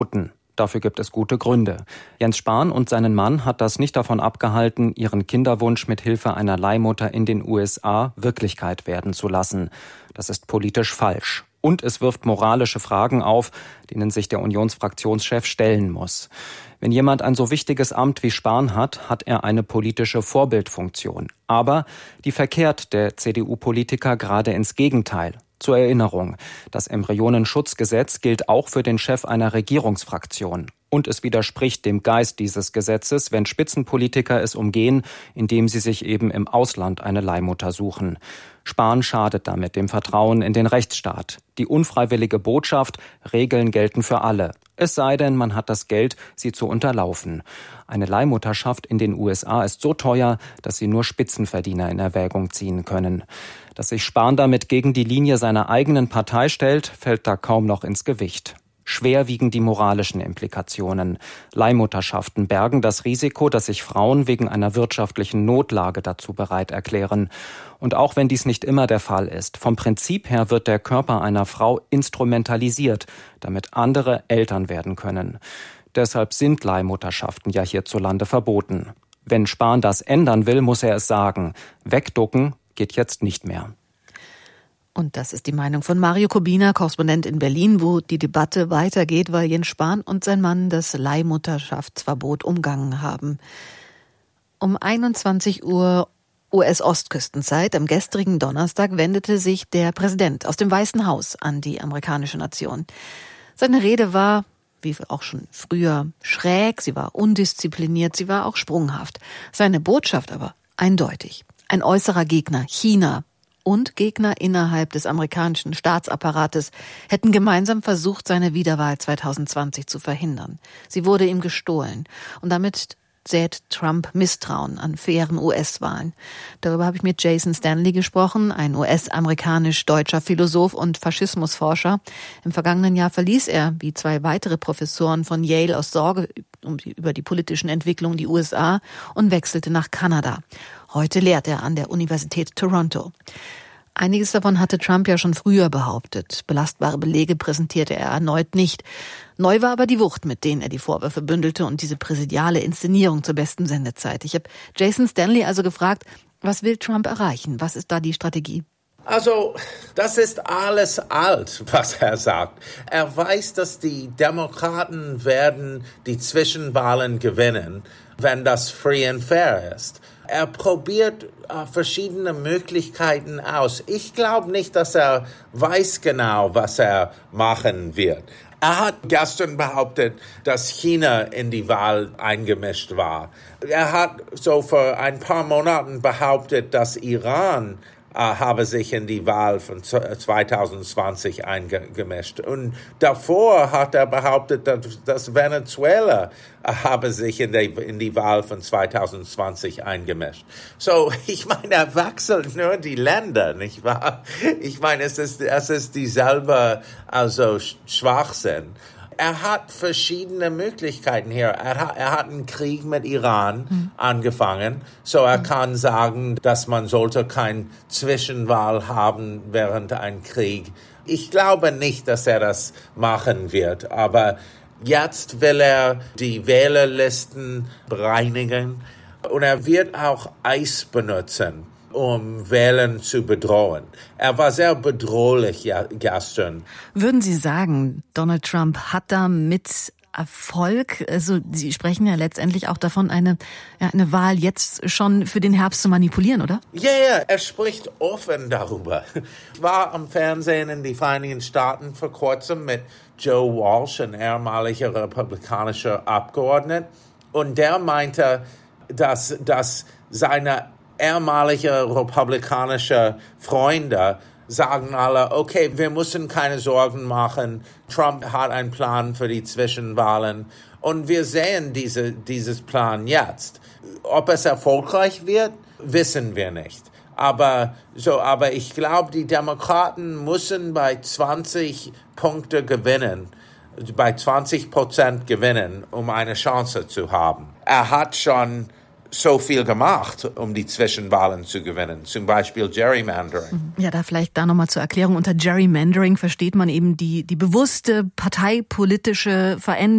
Dafür gibt es gute Gründe. Jens Spahn und seinen Mann hat das nicht davon abgehalten, ihren Kinderwunsch mit Hilfe einer Leihmutter in den USA Wirklichkeit werden zu lassen. Das ist politisch falsch. Und es wirft moralische Fragen auf, denen sich der Unionsfraktionschef stellen muss. Wenn jemand ein so wichtiges Amt wie Spahn hat, hat er eine politische Vorbildfunktion. Aber die verkehrt der CDU-Politiker gerade ins Gegenteil. Zur Erinnerung, das Embryonenschutzgesetz gilt auch für den Chef einer Regierungsfraktion. Und es widerspricht dem Geist dieses Gesetzes, wenn Spitzenpolitiker es umgehen, indem sie sich eben im Ausland eine Leihmutter suchen. Spahn schadet damit dem Vertrauen in den Rechtsstaat. Die unfreiwillige Botschaft, Regeln gelten für alle. Es sei denn, man hat das Geld, sie zu unterlaufen. Eine Leihmutterschaft in den USA ist so teuer, dass sie nur Spitzenverdiener in Erwägung ziehen können. Dass sich Spahn damit gegen die Linie seiner eigenen Partei stellt, fällt da kaum noch ins Gewicht. Schwer wiegen die moralischen Implikationen. Leihmutterschaften bergen das Risiko, dass sich Frauen wegen einer wirtschaftlichen Notlage dazu bereit erklären. Und auch wenn dies nicht immer der Fall ist, vom Prinzip her wird der Körper einer Frau instrumentalisiert, damit andere Eltern werden können. Deshalb sind Leihmutterschaften ja hierzulande verboten. Wenn Spahn das ändern will, muss er es sagen. Wegducken geht jetzt nicht mehr. Und das ist die Meinung von Mario Kubina, Korrespondent in Berlin, wo die Debatte weitergeht, weil Jens Spahn und sein Mann das Leihmutterschaftsverbot umgangen haben. Um 21 Uhr US-Ostküstenzeit am gestrigen Donnerstag wendete sich der Präsident aus dem Weißen Haus an die amerikanische Nation. Seine Rede war, wie auch schon früher, schräg, sie war undiszipliniert, sie war auch sprunghaft. Seine Botschaft aber eindeutig. Ein äußerer Gegner, China, und Gegner innerhalb des amerikanischen Staatsapparates hätten gemeinsam versucht, seine Wiederwahl 2020 zu verhindern. Sie wurde ihm gestohlen. Und damit sät Trump Misstrauen an fairen US-Wahlen. Darüber habe ich mit Jason Stanley gesprochen, ein US-amerikanisch-deutscher Philosoph und Faschismusforscher. Im vergangenen Jahr verließ er, wie 2 weitere Professoren von Yale, aus Sorge über die politischen Entwicklungen die USA und wechselte nach Kanada. Heute lehrt er an der Universität Toronto. Einiges davon hatte Trump ja schon früher behauptet. Belastbare Belege präsentierte er erneut nicht. Neu war aber die Wucht, mit denen er die Vorwürfe bündelte und diese präsidiale Inszenierung zur besten Sendezeit. Ich habe Jason Stanley also gefragt, was will Trump erreichen? Was ist da die Strategie? Also, das ist alles alt, was er sagt. Er weiß, dass die Demokraten werden die Zwischenwahlen gewinnen, wenn das free and fair ist. Er probiert verschiedene Möglichkeiten aus. Ich glaube nicht, dass er weiß genau, was er machen wird. Er hat gestern behauptet, dass China in die Wahl eingemischt war. Er hat so vor ein paar Monaten behauptet, dass Iran habe sich in die Wahl von 2020 eingemischt. Und davor hat er behauptet, dass Venezuela habe sich in die Wahl von 2020 eingemischt. So, ich meine, er wechselt nur die Länder, nicht wahr? Ich meine, es ist dieselbe, also Schwachsinn. Er hat verschiedene Möglichkeiten hier. Er hat einen Krieg mit Iran angefangen. So er kann sagen, dass man sollte keine Zwischenwahl haben während einem Krieg. Ich glaube nicht, dass er das machen wird. Aber jetzt will er die Wählerlisten bereinigen. Und er wird auch Eis benutzen, um Wählen zu bedrohen. Er war sehr bedrohlich gestern. Würden Sie sagen, Donald Trump hat da mit Erfolg, also Sie sprechen ja letztendlich auch davon, eine Wahl jetzt schon für den Herbst zu manipulieren, oder? Ja, er spricht offen darüber. Ich war am Fernsehen in den Vereinigten Staaten vor kurzem mit Joe Walsh, ein ehemaliger republikanischer Abgeordneter, und der meinte, dass seine ehemalige republikanische Freunde sagen alle, okay, wir müssen keine Sorgen machen. Trump hat einen Plan für die Zwischenwahlen und wir sehen dieses Plan jetzt. Ob es erfolgreich wird, wissen wir nicht. Aber ich glaube, die Demokraten müssen bei 20 Punkte gewinnen, bei 20% gewinnen, um eine Chance zu haben. Er hat schon so viel gemacht, um die Zwischenwahlen zu gewinnen, zum Beispiel Gerrymandering. Ja, vielleicht nochmal zur Erklärung. Unter Gerrymandering versteht man eben die bewusste parteipolitische Veränderung